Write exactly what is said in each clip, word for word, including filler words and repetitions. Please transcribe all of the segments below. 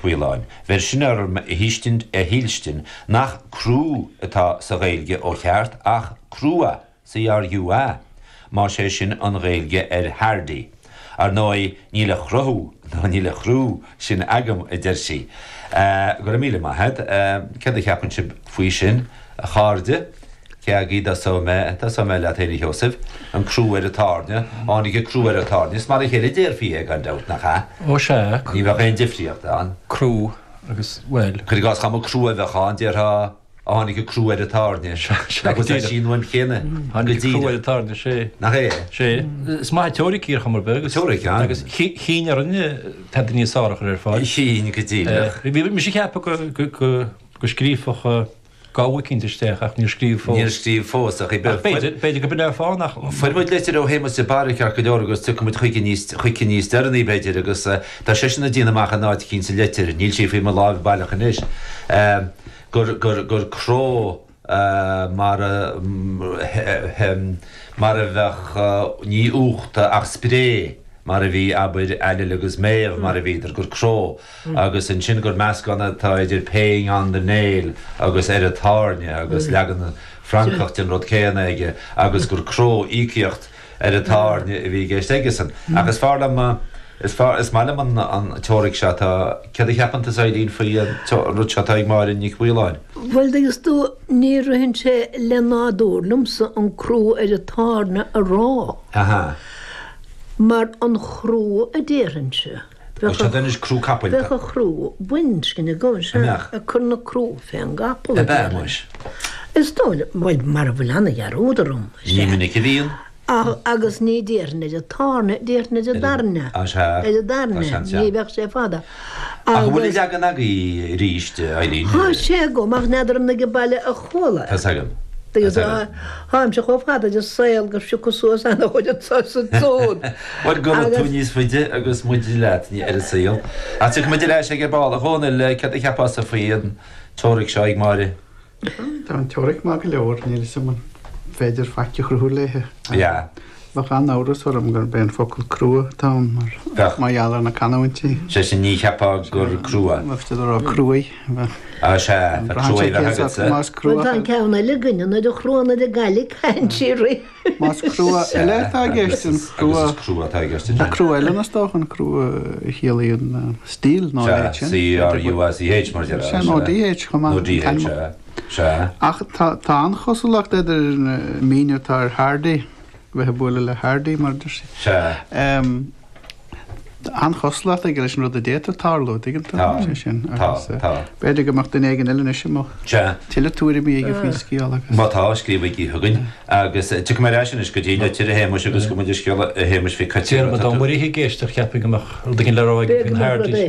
Bhuiláin. Ver sin ar hístin a hílstin nach crú atá sa réilge ó cheart ach crúa sa ar ua má sé sin an réilge ar hardaí. Ar nói níle chrothú ná níle chrú sin agam a dersi. Go míle maithe cad a cheapann si faoi sin a cháde ceagaí da sóme da sóme le Éirí Sheosamh an crú ar a tárne ánig crú ar a tárne is mar a chéile déir fi ag an dat nach cha. Ó sé. Ní bheith éon difríocht an. Crú agus well. Chuir gás chama crú a bheith cháin déir ha ánig crú ar a tárne. Agus a síúin chéine. Ánig crú ar a tárne sé. Nach é? Sé. Is mai teóric ír chamar be. Teóric an. Agus chin ar rinne tad ní sárach ar fáil. Chin go díach. Vi mi sé cepa go go scrífach gáhacinnteach ach níor scríb fós. Níor scríb fós ach i be. Beidir go bin ar fánach. Fuid leitir ó hémas sa barach ar go agus tu mu chuici níos chuici níos dearnaí beidir agus tá sé sinna díanaach an áit cín sa leitir, níl sé fé má láh bailach inis. Gur gur gur cró mar mar a bheith ní uachta ach spré. Mar a bhí abair eile agus méamh mar a bhíidir gur cró agus an sin gur meas ganna tá idir péing an den néil agus ar a tárne agus legan Frankfurt in rud céanna aige agus gur cró íciocht ar a tárne a bhí géist aigesan. Agus fearla is meile an teóric se cead a cheapanta a dín faoi rud se ag mar in níos Bhuiláin. Bhfuil agus tú ní rahann sé le nádúrlam sa an crú ar a tárne a rá. Aha. Mar an chrú a déann se. Tá den is crú capailte. Bheith a chrú buin cinna gáin se a chun na crú fé an gapal. A bheith muis. Is tóil bhfuil mar a bhfuil anna gearúdarm. Ní minic a bhíon. Agus ní déirna a tárne déirna a darne. A a darne, ní bheith sé fada. A bhfuil legan aga í ríiste Eileen. Tá sé go mar neidirm na go bailile a chola. Tá sagam. Háim se chofhada de saoil gur si cosúas anna chuide sa tód. Bhaid go tú níos faide agus muidir leat ní ar a saoil. A tu muidir leis sé gur bála hóna le ce a cheapá a faoiad teóric seo ag mari. Tá an teóric má go leor níl sam féidir faice chruthú léthe. Ja. Bach an áras orm gur ben focail crua tá mar maiall na canhaintí. Sé sin ní cheapá gur crua. Mufte ar cruaí. A sé crua bheith Más crua. Tá ceanna le gunne na do chróna de gaig hain sií. Más crua eile tá ggéistin crua. Crua tá ggéistin. Tá crua eile na stáchan crua chéalaíon stíl ná C R U S E H mar dear. Sé nó D H chumá. Nó D H sé. Ach tá an chosúlacht idir míniu tá hardaí. Bheith bula le hardaí mar sí. Se. An choslaat ag leis an rud a déta tárló igen tá sin. Tá. Beidir go den éigen eile is sem. Se. Tiile túir mí ag fin scíal agus. Má tá scríb í thugann agus tu mar sin is go dtíine tí a hémas agus go muidir sciála a hémas fi catíir. Má dá marí géiste cheappa goach gin le roiig fin hádaí.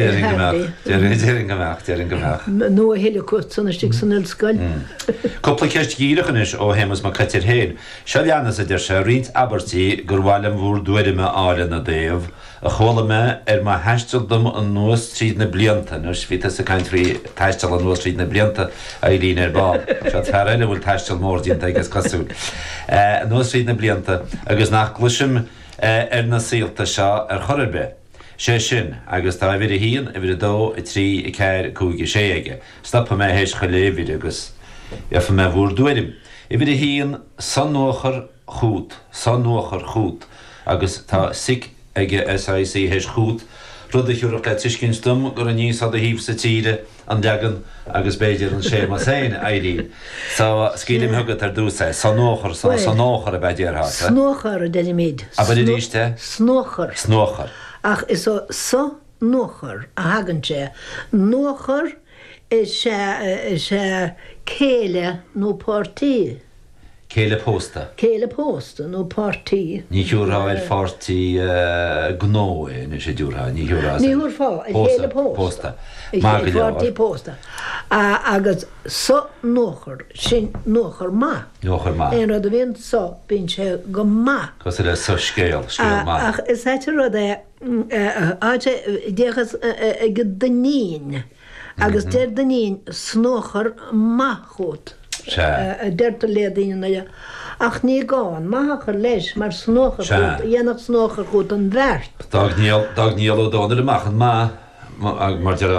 Déiring goach déiring goach. nó a héile cu sanna stig san ilscoil. Coppla ceist gíirichan is ó hémas má catíir héin. Se leanana a idir se riint abertí gur bhhailm bhúr duidirime ála na déobh a chola me ar má heistildum an nuas tríd na blianta nus ví a country teistal an nuas tríd na blianta a lín ar bá. Se tar eile bhfuil teistal mór dínta agus cosú. Nuas tríd na blianta agus nach gluisim ar na síalta seo ar chorbe. Sé sin agus tá bhí a híon a bhí dó i trí i ceir cúige sé aige. Stoppa me héis choléhí agus fa me bhúr duidim. I bhí a híon san nóchar chút, san nóchar chút agus tá sic ige S I C héis chút, rud a hiúach le tuiscinstum gur a níos a híh sa tíre an deagan agus béidir an sé mar féin éirí. Tá scílim thugad ar dúsa san nóchar san nóchar a beidir há. Snóchar a de méid. A bud ríiste? Snóchar. Snóchar. Ach is ó sa nóchar a hagan sé. Nóchar is sé céile nó pártíí. Céile pósta. Céile pósta nó pártíí. Ní hiúrá ar fártí gnói na sé dúrá, ní hiúrá. Ní hiúr fá, a chéile pósta. Pártí pósta. Agus sa nóchar, sin nóchar má. Nóchar má. Éon rud a bhíonn sa bíonn sé go má. Cos le sa scéal, scéal má. Ach is éitir rud é áte déchas go danín. Agus déir danín snóchar má chót. Deirta lédaíine ach ní gáin maithachar leis mar snóchar chót, dhéanach snóchar chót an bheirt. Dag níl ó dánar amachchan má mar